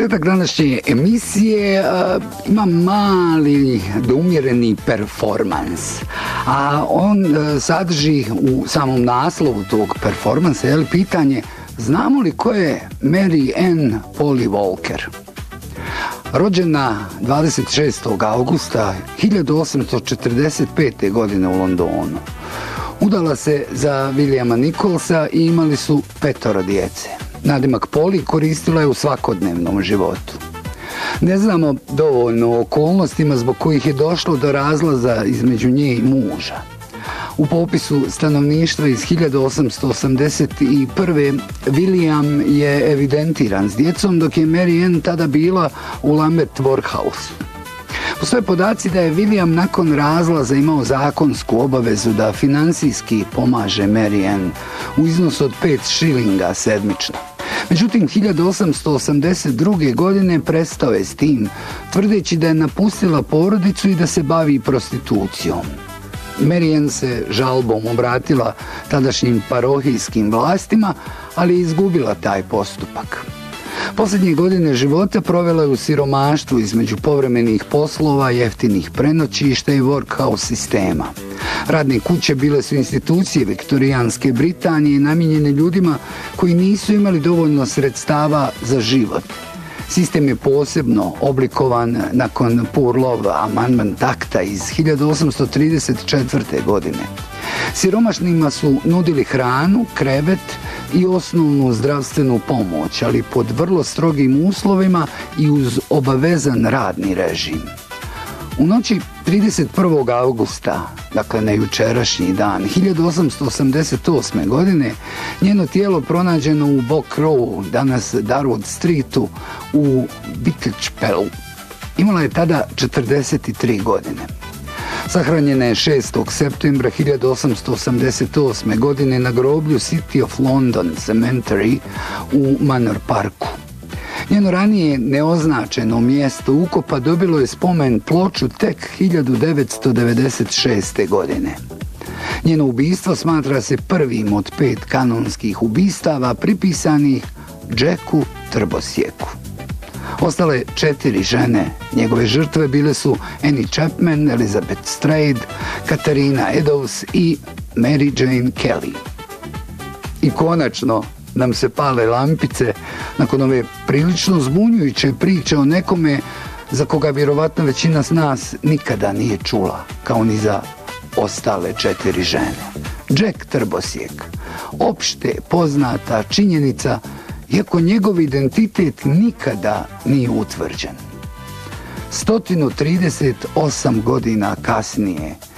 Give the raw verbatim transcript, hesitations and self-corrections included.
početak današnje emisije uh, ima mali doumjereni performans, a on uh, sadrži u samom naslovu tog performansa je li pitanje znamo li ko je Mary Ann Polly Walker. Rođena dvadeset šestog augusta hiljadu osamsto četrdeset pete. godine u Londonu. Udala se za Williama Nicholsa i imali su petoro djece. Nadimak Polly koristila je u svakodnevnom životu. Ne znamo dovoljno o okolnostima zbog kojih je došlo do razlaza između nje i muža. U popisu stanovništva iz hiljadu osamsto osamdeset prve. William je evidentiran s djecom, dok je Mary Ann tada bila u Lambeth Workhousu. Postoje podaci da je William nakon razlaza imao zakonsku obavezu da finansijski pomaže Mary Ann u iznosu od pet šilinga sedmično. Međutim, hiljadu osamsto osamdeset druge. godine prestao je s tim, tvrdeći da je napustila porodicu i da se bavi prostitucijom. Mary Ann se žalbom obratila tadašnjim parohijskim vlastima, ali je izgubila taj postupak. Posljednje godine života provela je u siromaštvu između povremenih poslova, jeftinih prenoćišta i workhouse sistema. Radne kuće bile su institucije viktorijanske Britanije namijenjene ljudima koji nisu imali dovoljno sredstava za život. Sistem je posebno oblikovan nakon Poor Law Amendment akta iz hiljadu osamsto trideset četvrte. godine. Siromašnima su nudili hranu, krevet i osnovnu zdravstvenu pomoć, ali pod vrlo strogim uslovima i uz obavezan radni režim. U noći trideset prvog augusta, dakle na jučerašnji dan, hiljadu osamsto osamdeset osme. godine, njeno tijelo pronađeno u Bock Row, danas Darwood Streetu, u Whitechapelu. Imala je tada četrdeset tri godine. Sahranjena je šestog septembra hiljadu osamsto osamdeset osme. godine na groblju City of London Cemetery u Manor Parku. Njeno ranije neoznačeno mjesto ukopa dobilo je spomen ploču tek hiljadu devetsto devedeset šeste. godine. Njeno ubistvo smatra se prvim od pet kanonskih ubistava pripisanih Jacku Trbosjeku. Ostale četiri žene, njegove žrtve bile su Annie Chapman, Elizabeth Strayed, Katarina Eddowes i Mary Jane Kelly. I konačno nam se pale lampice nakon ove prilično zbunjujuće priče o nekome za koga vjerovatno većina s nas nikada nije čula, kao ni za ostale četiri žene. Jack Trbosjek, opšte poznata činjenica, iako njegov identitet nikada nije utvrđen. sto trideset osam godina kasnije